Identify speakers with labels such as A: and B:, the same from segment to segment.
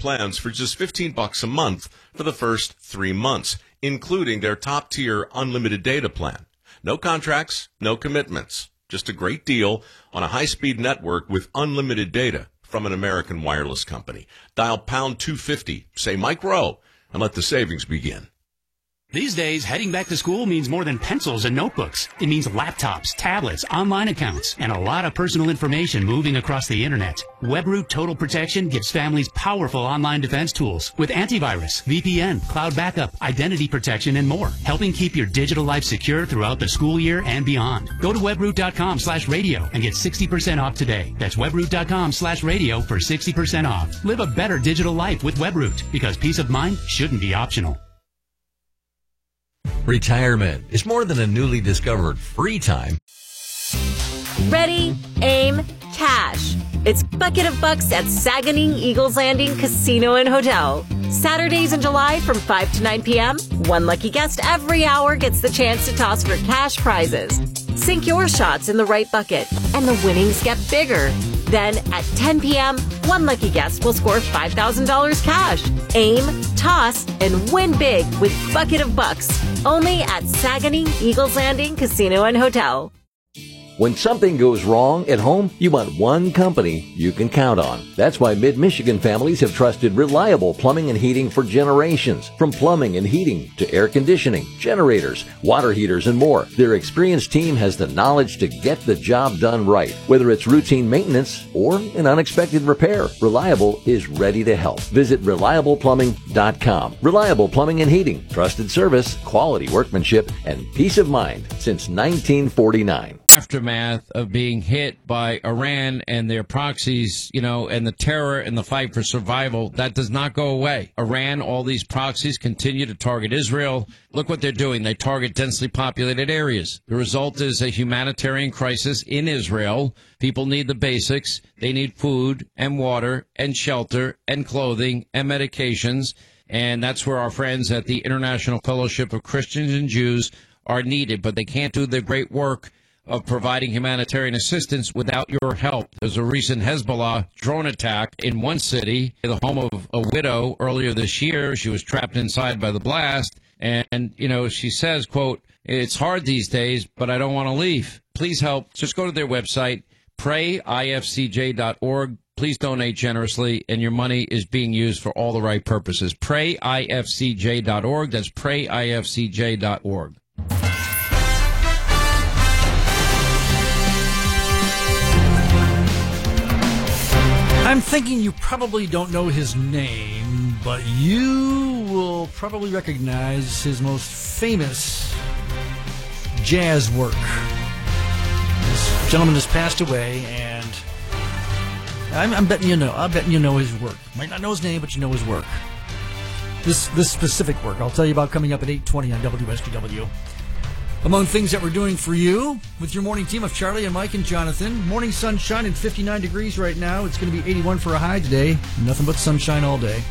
A: plans for just $15 a month for the first 3 months, including their top-tier unlimited data plan. No contracts, no commitments. Just a great deal on a high-speed network with unlimited data from an American wireless company. Dial pound 250, say Mike Rowe, and let the savings begin.
B: These days, heading back to school means more than pencils and notebooks. It means laptops, tablets, online accounts, and a lot of personal information moving across the internet. WebRoot Total Protection gives families powerful online defense tools with antivirus, VPN, cloud backup, identity protection, and more, helping keep your digital life secure throughout the school year and beyond. Go to webroot.com/radio and get 60% off today. That's webroot.com/radio for 60% off. Live a better digital life with WebRoot, because peace of mind shouldn't be optional.
C: Retirement is more than a newly discovered free time.
D: Ready, aim, cash. It's Bucket of Bucks at Saganing Eagles Landing Casino and Hotel. Saturdays in July from 5 to 9 p.m., one lucky guest every hour gets the chance to toss for cash prizes. Sink your shots in the right bucket, and the winnings get bigger. Then, at 10 p.m., one lucky guest will score $5,000 cash. Aim, toss, and win big with Bucket of Bucks. Only at Saganing Eagles Landing Casino and Hotel.
C: When something goes wrong at home, you want one company you can count on. That's why Mid-Michigan families have trusted reliable plumbing and heating for generations. From plumbing and heating to air conditioning, generators, water heaters, and more, their experienced team has the knowledge to get the job done right. Whether it's routine maintenance or an unexpected repair, Reliable is ready to help. Visit ReliablePlumbing.com. Reliable Plumbing and Heating. Trusted service, quality workmanship, and peace of mind since 1949.
E: Aftermath of being hit by Iran and their proxies, and the terror and the fight for survival, that does not go away. Iran, all these proxies continue to target Israel. Look what they're doing. They target densely populated areas. The result is a humanitarian crisis in Israel. People need the basics. They need food and water and shelter and clothing and medications. And that's where our friends at the International Fellowship of Christians and Jews are needed. But they can't do their great work of providing humanitarian assistance without your help. There's a recent Hezbollah drone attack in one city, the home of a widow earlier this year. She was trapped inside by the blast. And, she says, quote, "It's hard these days, but I don't want to leave." Please help. Just go to their website, prayifcj.org. Please donate generously, and your money is being used for all the right purposes. Prayifcj.org. That's prayifcj.org.
F: I'm thinking you probably don't know his name, but you will probably recognize his most famous jazz work. This gentleman has passed away, and I'm betting you know. I'm betting you know his work. Might not know his name, but you know his work. This specific work I'll tell you about coming up at 8:20 on WSPW. Among things that we're doing for you with your morning team of Charlie and Mike and Jonathan. Morning sunshine and 59 degrees right now. It's going to be 81 for a high today. Nothing but sunshine all day.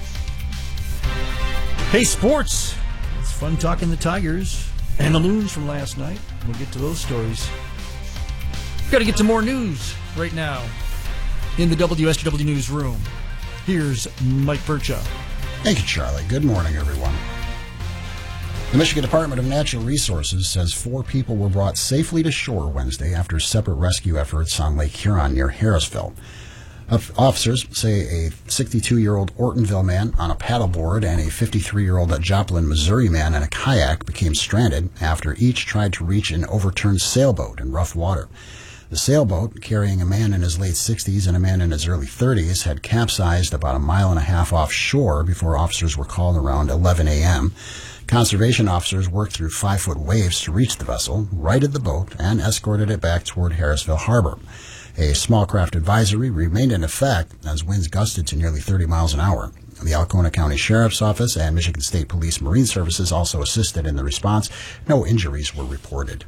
F: Hey, sports. It's fun talking the Tigers and the Loons from last night. We'll get to those stories. We've got to get to more news right now in the WSW newsroom. Here's Mike Percha.
G: Thank you, Charlie. Good morning, everyone. The Michigan Department of Natural Resources says 4 people were brought safely to shore Wednesday after separate rescue efforts on Lake Huron near Harrisville. Officers say a 62-year-old Ortonville man on a paddleboard and a 53-year-old Joplin, Missouri man in a kayak became stranded after each tried to reach an overturned sailboat in rough water. The sailboat, carrying a man in his late 60s and a man in his early 30s, had capsized about a mile and a half offshore before officers were called around 11 a.m. Conservation officers worked through 5-foot waves to reach the vessel, righted the boat, and escorted it back toward Harrisville Harbor. A small craft advisory remained in effect as winds gusted to nearly 30 miles an hour. The Alcona County Sheriff's Office and Michigan State Police Marine Services also assisted in the response. No injuries were reported.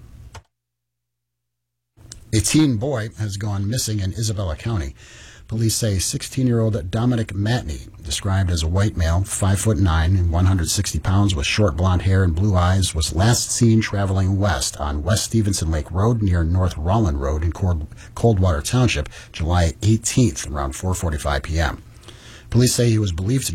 G: A teen boy has gone missing in Isabella County. Police say 16-year-old Dominic Matney, described as a white male, 5'9" and 160 pounds with short blonde hair and blue eyes, was last seen traveling west on West Stevenson Lake Road near North Rollin Road in Coldwater Township, July 18th, around 4:45 p.m. Police say he was believed to